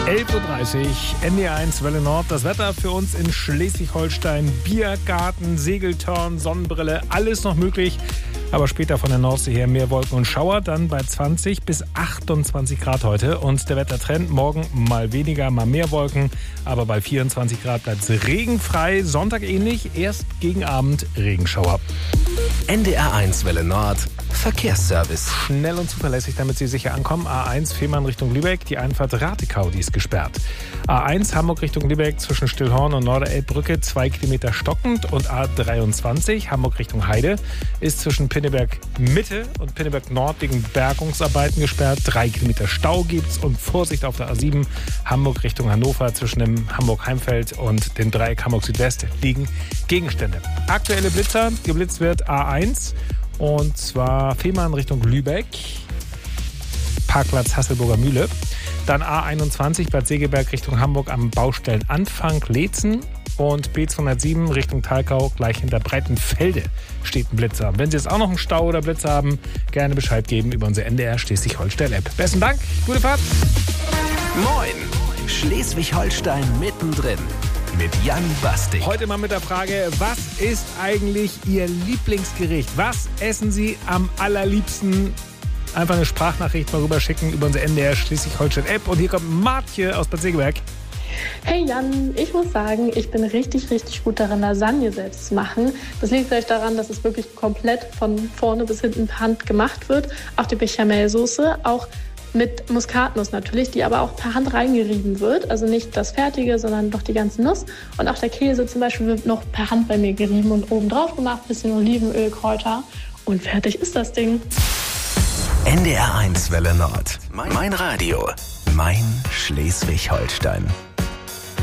11.30 Uhr, NDR1 Welle Nord. Das Wetter für uns in Schleswig-Holstein. Biergarten, Segeltörn, Sonnenbrille, alles noch möglich. Aber später von der Nordsee her mehr Wolken und Schauer. Dann bei 20 bis 28 Grad heute. Und der Wettertrend morgen mal weniger, mal mehr Wolken. Aber bei 24 Grad bleibt es regenfrei. Sonntag ähnlich, erst gegen Abend Regenschauer. NDR1 Welle Nord. Verkehrsservice. Schnell und zuverlässig, damit Sie sicher ankommen. A1 Fehmarn Richtung Lübeck, die Einfahrt Ratekau, die ist gesperrt. A1 Hamburg Richtung Lübeck zwischen Stillhorn und Norderelbbrücke 2 Kilometer stockend. Und A23 Hamburg Richtung Heide ist zwischen Pinneberg Mitte und Pinneberg Nord wegen Bergungsarbeiten gesperrt. 3 Kilometer Stau gibt's und Vorsicht auf der A7 Hamburg Richtung Hannover zwischen dem Hamburg-Heimfeld und dem Dreieck Hamburg Südwest liegen Gegenstände. Aktuelle Blitzer, geblitzt wird A1 und zwar Fehmarn Richtung Lübeck, Parkplatz Hasselburger Mühle. Dann A21 Bad Segeberg Richtung Hamburg am Baustellenanfang Leetzen. Und B207 Richtung Thalkau, gleich hinter Breitenfelde steht ein Blitzer. Wenn Sie jetzt auch noch einen Stau oder Blitzer haben, gerne Bescheid geben über unsere NDR Schleswig-Holstein-App. Besten Dank, gute Fahrt. Moin, Schleswig-Holstein mittendrin mit Jan Bastik. Heute mal mit der Frage, was ist eigentlich Ihr Lieblingsgericht? Was essen Sie am allerliebsten? Einfach eine Sprachnachricht mal rüberschicken über unsere NDR Schleswig-Holstein-App. Und hier kommt Martje aus Bad Segeberg. Hey Jan, ich muss sagen, ich bin richtig gut darin, Lasagne selbst zu machen. Das liegt vielleicht daran, dass es wirklich komplett von vorne bis hinten per Hand gemacht wird. Auch die Bechamelsoße, auch mit Muskatnuss natürlich, die aber auch per Hand reingerieben wird. Also nicht das Fertige, sondern doch die ganze Nuss. Und auch der Käse zum Beispiel wird noch per Hand bei mir gerieben und oben drauf gemacht, bisschen Olivenöl, Kräuter und fertig ist das Ding. NDR1 Welle Nord. Mein Radio. Mein Schleswig-Holstein.